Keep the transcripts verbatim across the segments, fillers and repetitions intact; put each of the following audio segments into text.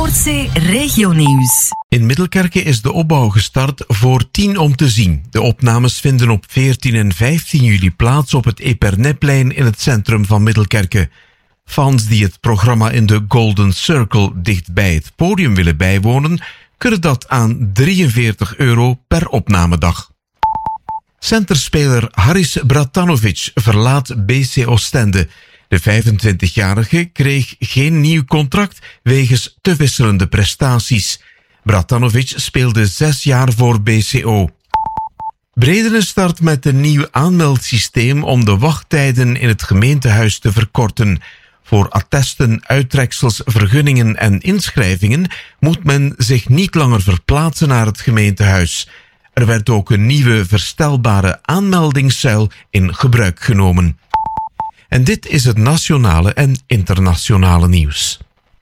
Noordzee Regionieuws. In Middelkerke is de opbouw gestart voor tien om te zien. De opnames vinden op veertien en vijftien juli plaats op het Epernetplein in het centrum van Middelkerke. Fans die het programma in de Golden Circle dicht bij het podium willen bijwonen, kunnen dat aan drieënveertig euro per opnamedag. Centerspeler Haris Bratanovic verlaat B C Oostende. De vijfentwintigjarige kreeg geen nieuw contract wegens te wisselende prestaties. Bratanovic speelde zes jaar voor B C O. Bredene start met een nieuw aanmeldsysteem om de wachttijden in het gemeentehuis te verkorten. Voor attesten, uittreksels, vergunningen en inschrijvingen moet men zich niet langer verplaatsen naar het gemeentehuis. Er werd ook een nieuwe verstelbare aanmeldingszuil in gebruik genomen. En dit is het nationale en internationale nieuws.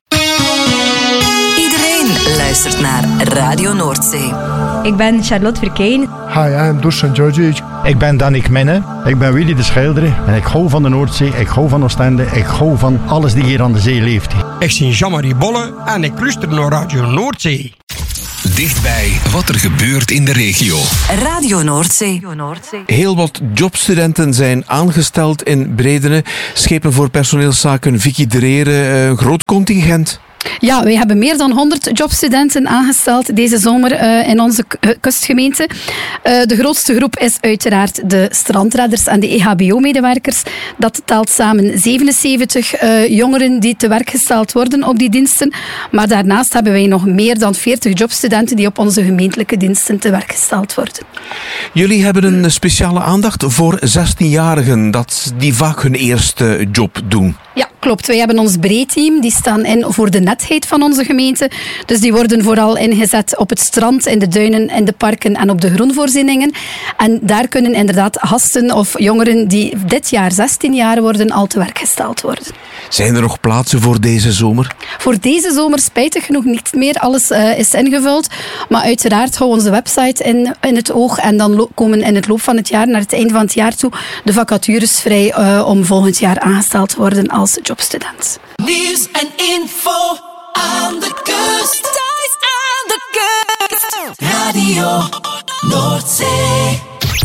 Iedereen luistert naar Radio Noordzee. Ik ben Charlotte Verkeyen. Hi, I'm Dusan Georgic. Ik ben Danik Minne. Ik ben Willy de Schilder. En ik hou van de Noordzee, ik hou van Oostende, ik hou van alles die hier aan de zee leeft. Ik ben Jean-Marie Bolle en ik luister naar Radio Noordzee. Dichtbij wat er gebeurt in de regio. Radio Noordzee. Heel wat jobstudenten zijn aangesteld in Bredene. Schepen voor personeelszaken Vicky Dreren, een groot contingent. Ja, wij hebben meer dan honderd jobstudenten aangesteld deze zomer uh, in onze k- kustgemeente. Uh, de grootste groep is uiteraard de strandredders en de E H B O-medewerkers. Dat telt samen zevenenzeventig uh, jongeren die te werk gesteld worden op die diensten. Maar daarnaast hebben wij nog meer dan veertig jobstudenten die op onze gemeentelijke diensten te werk gesteld worden. Jullie hebben een speciale aandacht voor zestienjarigen, dat die vaak hun eerste job doen. Ja, klopt. Wij hebben ons breedteam. Die staan in voor de netheid van onze gemeente. Dus die worden vooral ingezet op het strand, in de duinen, in de parken en op de groenvoorzieningen. En daar kunnen inderdaad gasten of jongeren die dit jaar zestien jaar worden al te werk gesteld worden. Zijn er nog plaatsen voor deze zomer? Voor deze zomer spijtig genoeg niet meer. Alles uh, is ingevuld. Maar uiteraard hou onze website in, in het oog. En dan lo- komen in het loop van het jaar, naar het einde van het jaar toe, de vacatures vrij uh, om volgend jaar aangesteld te worden als jobstudent. Nieuws en info aan de kust. Thuis aan de kust. Radio Noordzee.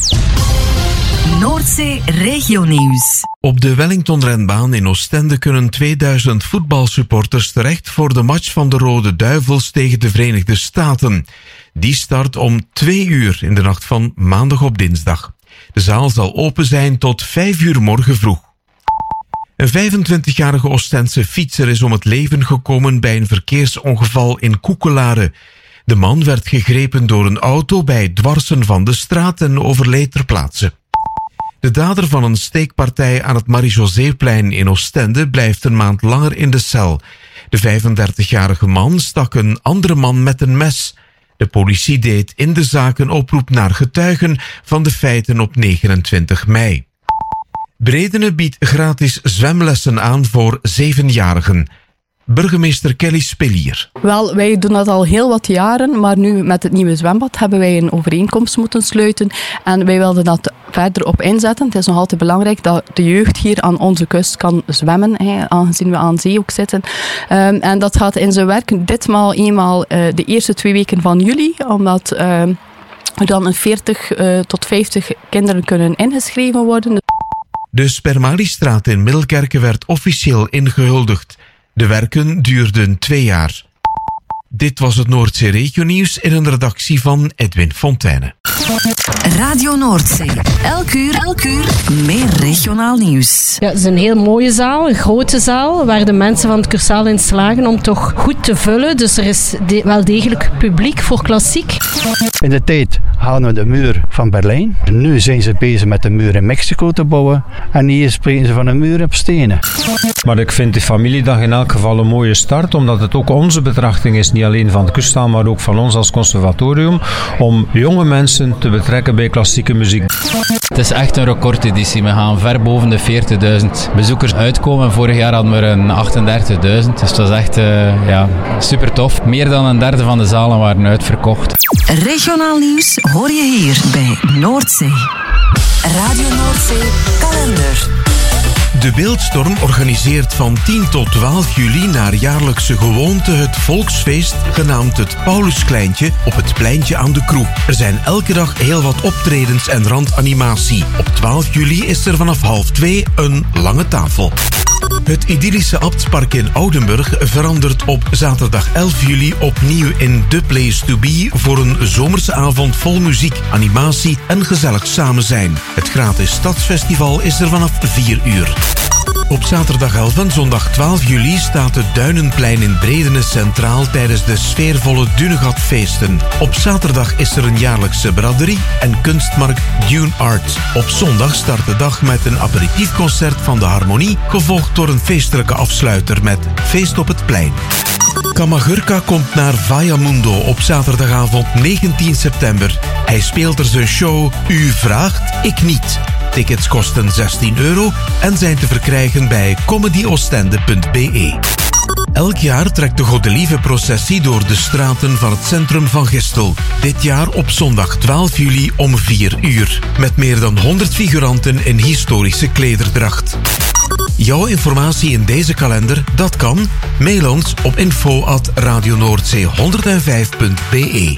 Noordzee Regionieuws. Op de Wellington-renbaan in Oostende kunnen tweeduizend voetbalsupporters terecht voor de match van de Rode Duivels tegen de Verenigde Staten. Die start om twee uur in de nacht van maandag op dinsdag. De zaal zal open zijn tot vijf uur morgen vroeg. Een vijfentwintigjarige Oostense fietser is om het leven gekomen bij een verkeersongeval in Koekelare. De man werd gegrepen door een auto bij het dwarsen van de straat en overleed ter plaatse. De dader van een steekpartij aan het Marie-Joséeplein in Oostende blijft een maand langer in de cel. De vijfendertigjarige man stak een andere man met een mes. De politie deed in de zaak een oproep naar getuigen van de feiten op negenentwintig mei. Bredene biedt gratis zwemlessen aan voor zevenjarigen. Burgemeester Kelly Spelier. Wel, wij doen dat al heel wat jaren, maar nu met het nieuwe zwembad hebben wij een overeenkomst moeten sluiten en wij wilden dat verder op inzetten. Het is nog altijd belangrijk dat de jeugd hier aan onze kust kan zwemmen, hè, aangezien we aan zee ook zitten. Um, en dat gaat in zijn werk ditmaal eenmaal uh, de eerste twee weken van juli, omdat uh, er dan een veertig uh, tot vijftig kinderen kunnen ingeschreven worden. De Spermaliestraat in Middelkerke werd officieel ingehuldigd. De werken duurden twee jaar. Dit was het Noordzee Regionieuws in een redactie van Edwin Fontijne. Radio Noordzee. Elk uur, elk uur meer regionaal nieuws. Ja, het is een heel mooie zaal, een grote zaal, waar de mensen van het cursaal in slagen om toch goed te vullen. Dus er is de, wel degelijk publiek voor klassiek. In de tijd hadden we de muur van Berlijn. Nu zijn ze bezig met de muur in Mexico te bouwen. En hier spreken ze van een muur op stenen. Maar ik vind de familiedag in elk geval een mooie start, omdat het ook onze betrachting is, niet alleen van het Kustaal, maar ook van ons als conservatorium, om jonge mensen te betrekken bij klassieke muziek. Het is echt een recordeditie. We gaan ver boven de veertigduizend bezoekers uitkomen. Vorig jaar hadden we een achtendertigduizend. Dus dat is echt uh, ja, super tof. Meer dan een derde van de zalen waren uitverkocht. Regionaal nieuws hoor je hier bij Noordzee. Radio Noordzee kalender. De Beeldstorm organiseert van tien tot twaalf juli naar jaarlijkse gewoonte het volksfeest genaamd het Pauluskleintje op het pleintje aan de Kroeg. Er zijn elke dag heel wat optredens en randanimatie. Op twaalf juli is er vanaf half twee een lange tafel. Het idyllische Abtspark in Oudenburg verandert op zaterdag elf juli opnieuw in The Place to Be voor een zomerse avond vol muziek, animatie en gezellig samen zijn. Het gratis stadsfestival is er vanaf vier uur. Op zaterdag elf en zondag twaalf juli staat het Duinenplein in Bredene centraal tijdens de sfeervolle Dunegatfeesten. Op zaterdag is er een jaarlijkse braderie en kunstmarkt Dune Art. Op zondag start de dag met een aperitiefconcert van de Harmonie, gevolgd door een feestelijke afsluiter met Feest op het Plein. Kamagurka komt naar Vajamundo op zaterdagavond negentien september. Hij speelt er zijn show U vraagt, ik niet. Tickets kosten zestien euro en zijn te verkrijgen bij comedyoostende punt b e. Elk jaar trekt de Godelieve-processie door de straten van het centrum van Gistel. Dit jaar op zondag twaalf juli om vier uur. Met meer dan honderd figuranten in historische klederdracht. Jouw informatie in deze kalender, dat kan. Mail ons op info at radionoordzee honderdvijf punt b e.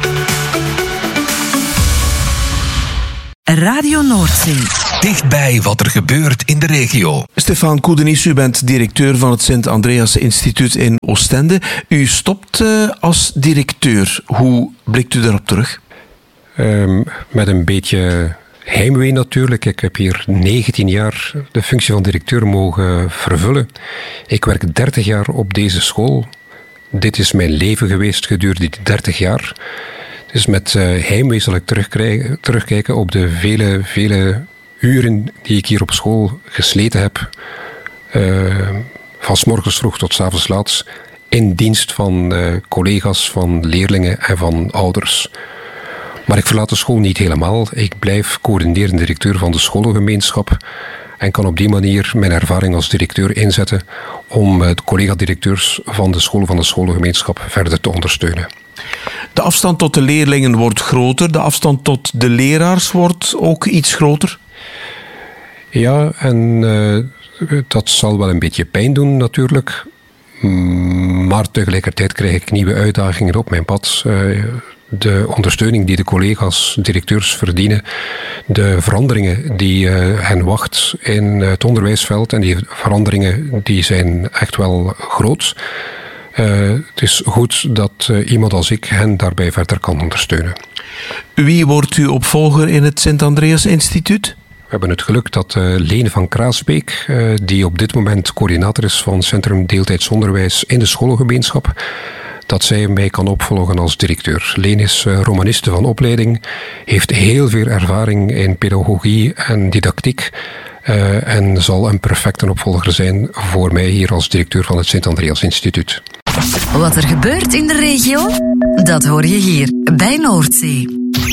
Radio Noordzee. Dichtbij wat er gebeurt in de regio. Stefan Koedenis, u bent directeur van het Sint-Andreas Instituut in Oostende. U stopt uh, als directeur. Hoe blikt u daarop terug? Um, met een beetje heimwee natuurlijk. Ik heb hier negentien jaar de functie van directeur mogen vervullen. Ik werk dertig jaar op deze school. Dit is mijn leven geweest gedurende die dertig jaar. Dus met uh, heimwee zal ik terugkijken op de vele, vele uren die ik hier op school gesleten heb. Uh, van 's morgens vroeg tot 's avonds laat. In dienst van uh, collega's, van leerlingen en van ouders. Maar ik verlaat de school niet helemaal. Ik blijf coördinerend directeur van de scholengemeenschap. En kan op die manier mijn ervaring als directeur inzetten om de collega-directeurs van de scholen van de scholengemeenschap verder te ondersteunen. De afstand tot de leerlingen wordt groter. De afstand tot de leraars wordt ook iets groter. Ja, en uh, dat zal wel een beetje pijn doen natuurlijk. Maar tegelijkertijd krijg ik nieuwe uitdagingen op mijn pad. Uh, de ondersteuning die de collega's, directeurs verdienen, de veranderingen die uh, hen wacht in het onderwijsveld, en die veranderingen die zijn echt wel groot. Uh, het is goed dat uh, iemand als ik hen daarbij verder kan ondersteunen. Wie wordt uw opvolger in het Sint-Andreas Instituut? We hebben het geluk dat uh, Leen van Kraasbeek, uh, die op dit moment coördinator is van Centrum Deeltijds Onderwijs in de scholengemeenschap, dat zij mij kan opvolgen als directeur. Leen is uh, romaniste van opleiding, heeft heel veel ervaring in pedagogie en didactiek uh, en zal een perfecte opvolger zijn voor mij hier als directeur van het Sint-Andreas Instituut. Wat er gebeurt in de regio, dat hoor je hier bij Noordzee.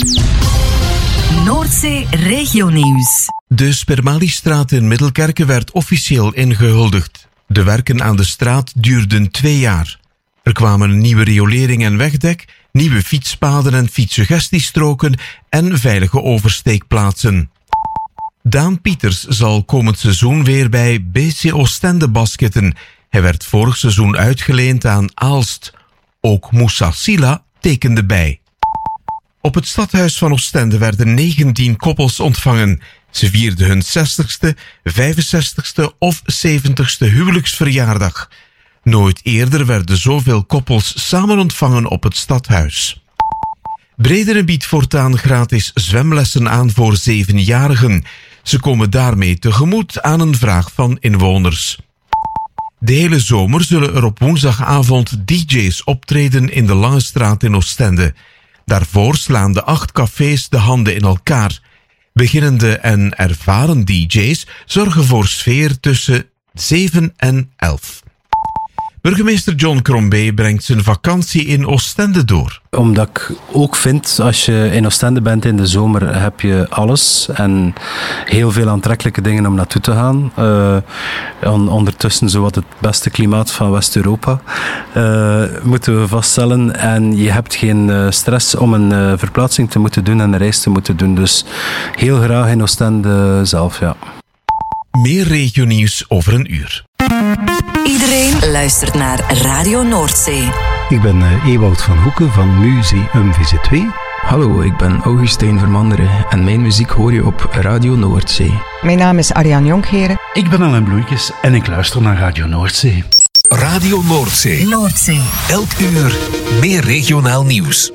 Noordzee Regionieuws. De Spermalistraat in Middelkerke werd officieel ingehuldigd. De werken aan de straat duurden twee jaar. Er kwamen een nieuwe riolering en wegdek, nieuwe fietspaden en fietssuggestiestroken en veilige oversteekplaatsen. Daan Pieters zal komend seizoen weer bij B C Oostende basketten. Hij werd vorig seizoen uitgeleend aan Aalst. Ook Moussa Silla tekende bij. Op het stadhuis van Oostende werden negentien koppels ontvangen. Ze vierden hun zestigste, vijfenzestigste of zeventigste huwelijksverjaardag. Nooit eerder werden zoveel koppels samen ontvangen op het stadhuis. Bredene biedt voortaan gratis zwemlessen aan voor zevenjarigen. Ze komen daarmee tegemoet aan een vraag van inwoners. De hele zomer zullen er op woensdagavond D J's optreden in de Lange Straat in Oostende. Daarvoor slaan de acht cafés de handen in elkaar. Beginnende en ervaren D J's zorgen voor sfeer tussen zeven en elf. Burgemeester John Crombie brengt zijn vakantie in Oostende door. Omdat ik ook vind, als je in Oostende bent in de zomer, heb je alles en heel veel aantrekkelijke dingen om naartoe te gaan. Uh, on, ondertussen zowat het beste klimaat van West-Europa, uh, moeten we vaststellen. En je hebt geen uh, stress om een uh, verplaatsing te moeten doen en een reis te moeten doen. Dus heel graag in Oostende zelf, ja. Meer regionieuws over een uur. Iedereen luistert naar Radio Noordzee. Ik ben uh, Ewout van Hoeken van Museum V Z twee. Hallo, ik ben Augustijn Vermanderen en mijn muziek hoor je op Radio Noordzee. Mijn naam is Ariane Jonkheren. Ik ben Alain Bloeikes en ik luister naar Radio Noordzee. Radio Noordzee. Noordzee. Elk uur meer regionaal nieuws.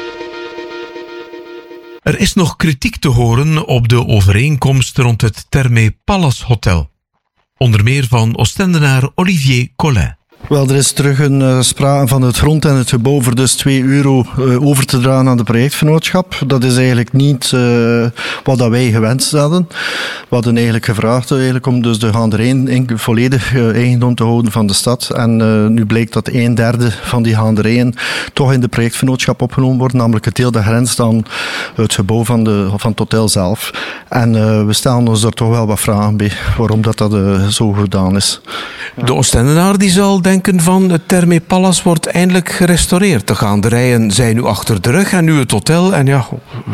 Er is nog kritiek te horen op de overeenkomst rond het Thermé Palace Hotel. Onder meer van Oostendenaar Olivier Collin. Wel, er is terug een uh, sprake van het grond en het gebouw voor dus twee euro uh, over te dragen aan de projectvernootschap. Dat is eigenlijk niet uh, wat dat wij gewenst hadden. We hadden eigenlijk gevraagd eigenlijk, om dus de gaanderijen volledig uh, eigendom te houden van de stad. En uh, nu blijkt dat een derde van die gaanderijen toch in de projectvernootschap opgenomen worden. Namelijk het deel dat grenst aan het gebouw van, de, van het hotel zelf. En uh, we stellen ons er toch wel wat vragen bij waarom dat, dat uh, zo gedaan is. De Oostendenaar die zal denken van het Thermé Palace wordt eindelijk gerestaureerd. De gaanderijen zijn nu achter de rug en nu het hotel en ja...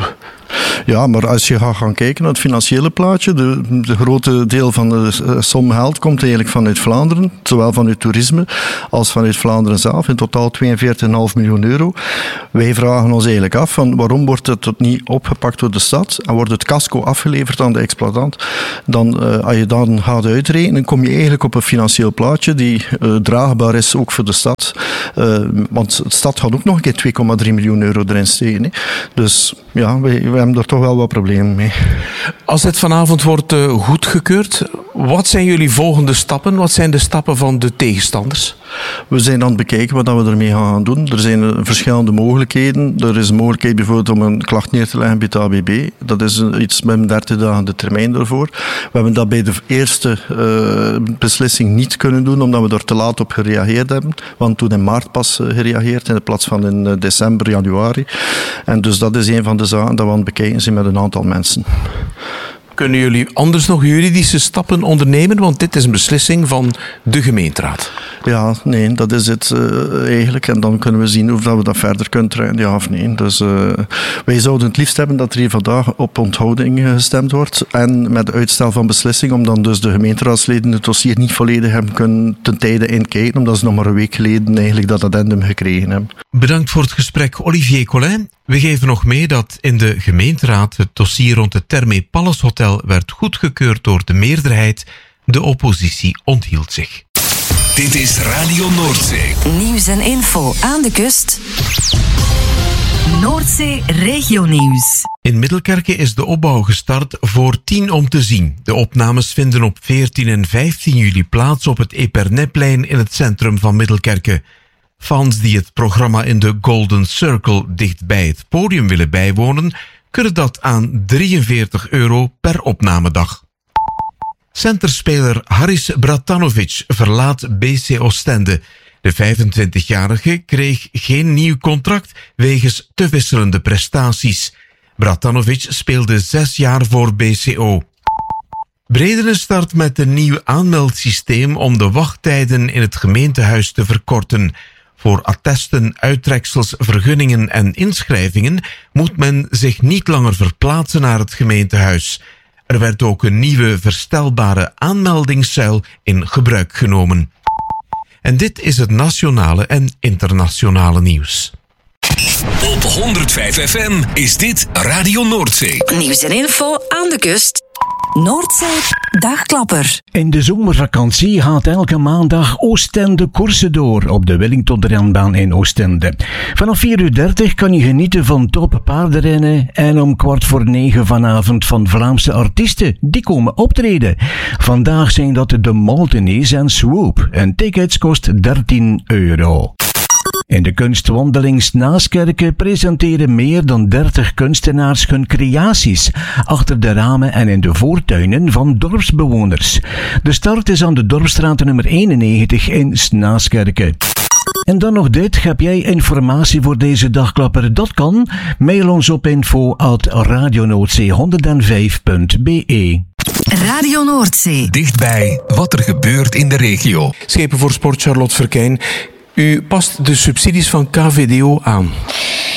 Ja, maar als je gaat gaan kijken naar het financiële plaatje, de, de grote deel van de som geld komt eigenlijk vanuit Vlaanderen, zowel vanuit toerisme als vanuit Vlaanderen zelf, in totaal tweeënveertig komma vijf miljoen euro. Wij vragen ons eigenlijk af van waarom wordt het niet opgepakt door de stad en wordt het casco afgeleverd aan de exploitant. Dan, uh, als je dan gaat uitrekenen, kom je eigenlijk op een financieel plaatje die uh, draagbaar is ook voor de stad. Uh, want de stad gaat ook nog een keer twee komma drie miljoen euro erin steken. Hè. Dus ja, wij, wij hebben er toch wel wat problemen mee. Als dit vanavond wordt uh, goedgekeurd, wat zijn jullie volgende stappen? Wat zijn de stappen van de tegenstanders? We zijn aan het bekijken wat we ermee gaan doen. Er zijn uh, verschillende mogelijkheden. Er is een mogelijkheid bijvoorbeeld om een klacht neer te leggen bij het A B B. Dat is uh, iets met dertig dagen de termijn daarvoor. We hebben dat bij de eerste uh, beslissing niet kunnen doen, omdat we er te laat op gereageerd hebben. Want toen in maart pas uh, gereageerd, in plaats van in uh, december, januari. En dus dat is een van de zaken dat we aan het bekijken zijn met een aantal mensen. Kunnen jullie anders nog juridische stappen ondernemen? Want dit is een beslissing van de gemeenteraad. Ja, nee, dat is het uh, eigenlijk. En dan kunnen we zien of dat we dat verder kunnen trekken, ja of nee. Dus uh, wij zouden het liefst hebben dat er hier vandaag op onthouding gestemd wordt. En met uitstel van beslissing, om dan dus de gemeenteraadsleden het dossier niet volledig hebben kunnen ten tijde inkijken, omdat ze nog maar een week geleden eigenlijk dat addendum gekregen hebben. Bedankt voor het gesprek, Olivier Collin. We geven nog mee dat in de gemeenteraad het dossier rond het Thermé Palace Hotel werd goedgekeurd door de meerderheid. De oppositie onthield zich. Dit is Radio Noordzee. Nieuws en info aan de kust. Noordzee Regionieuws. In Middelkerke is de opbouw gestart voor tien om te zien. De opnames vinden op veertien en vijftien juli plaats op het Epernetplein in het centrum van Middelkerke. Fans die het programma in de Golden Circle dicht bij het podium willen bijwonen, kunnen dat aan drieënveertig euro per opnamedag. Centerspeler Haris Bratanovic verlaat B C Oostende. De vijfentwintigjarige kreeg geen nieuw contract wegens te wisselende prestaties. Bratanovic speelde zes jaar voor B C O. Bredene start met een nieuw aanmeldsysteem om de wachttijden in het gemeentehuis te verkorten. Voor attesten, uittreksels, vergunningen en inschrijvingen moet men zich niet langer verplaatsen naar het gemeentehuis. Er werd ook een nieuwe verstelbare aanmeldingszuil in gebruik genomen. En dit is het nationale en internationale nieuws. Op honderdvijf F M is dit Radio Noordzee. Nieuws en info aan de kust. Noordzee Dagklapper. In de zomervakantie gaat elke maandag Oostende koersen door op de Wellington-renbaan in Oostende. Vanaf vier uur dertig kan je genieten van top paardenrennen en om kwart voor negen vanavond van Vlaamse artiesten die komen optreden. Vandaag zijn dat de Maltenees en Swoop en tickets kost dertien euro. In de kunstwandeling Snaaskerke presenteren meer dan dertig kunstenaars hun creaties achter de ramen en in de voortuinen van dorpsbewoners. De start is aan de Dorpsstraat nummer eenennegentig in Snaaskerke. En dan nog dit, heb jij informatie voor deze dagklapper? Dat kan. Mail ons op info at radionoordzee honderdvijf punt b e. Radio Noordzee. Dichtbij wat er gebeurt in de regio. Schepen voor Sport Charlotte Verkijn. U past de subsidies van K V D O aan.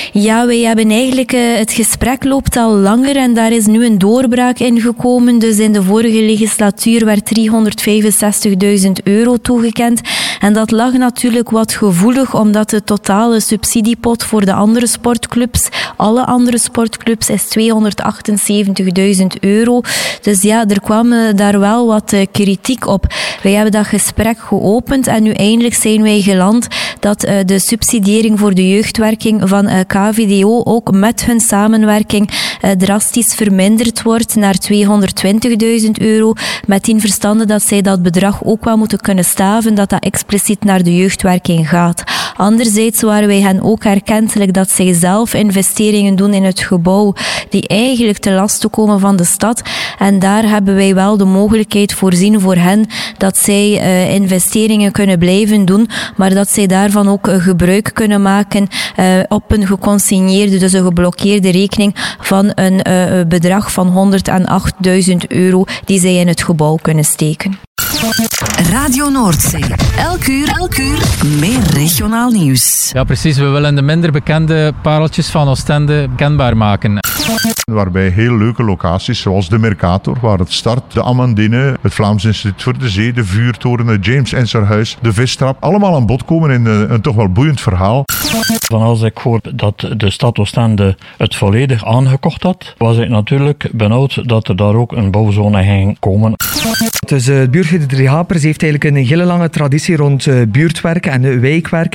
Ja, wij hebben eigenlijk, uh, het gesprek loopt al langer en daar is nu een doorbraak in gekomen. Dus in de vorige legislatuur werd driehonderdvijfenzestigduizend euro toegekend. En dat lag natuurlijk wat gevoelig, omdat de totale subsidiepot voor de andere sportclubs, alle andere sportclubs, is tweehonderdachtenzeventigduizend euro. Dus ja, er kwam uh, daar wel wat uh, kritiek op. Wij hebben dat gesprek geopend en nu eindelijk zijn wij geland dat uh, de subsidiëring voor de jeugdwerking van uh, K V D O ook met hun samenwerking uh, drastisch verminderd wordt naar tweehonderdtwintigduizend euro. Met in verstande dat zij dat bedrag ook wel moeten kunnen staven, dat dat expliciet naar de jeugdwerking gaat. Anderzijds waren wij hen ook erkentelijk dat zij zelf investeringen doen in het gebouw die eigenlijk te lasten komen van de stad. En daar hebben wij wel de mogelijkheid voorzien voor hen dat zij uh, investeringen kunnen blijven doen, maar dat zij daarvan ook uh, gebruik kunnen maken uh, op een geconsigneerde, dus een geblokkeerde rekening van een uh, bedrag van honderdachtduizend euro die zij in het gebouw kunnen steken. Radio Noordzee. Elk uur, elk uur meer regionaal nieuws. Ja, precies. We willen de minder bekende pareltjes van Oostende kenbaar maken. Waarbij heel leuke locaties zoals de Mercator, waar het start, de Amandine, het Vlaams Instituut voor de Zee, de Vuurtoren, het James Ensarhuis, de Vistrap, allemaal aan bod komen in een, een toch wel boeiend verhaal. Van als ik hoor dat de stad Oostende het volledig aangekocht had, was ik natuurlijk benauwd dat er daar ook een bouwzone ging komen. Dus uh, het buurtje De Drie Hapers heeft eigenlijk een hele lange traditie rond uh, buurtwerk en wijkwerk.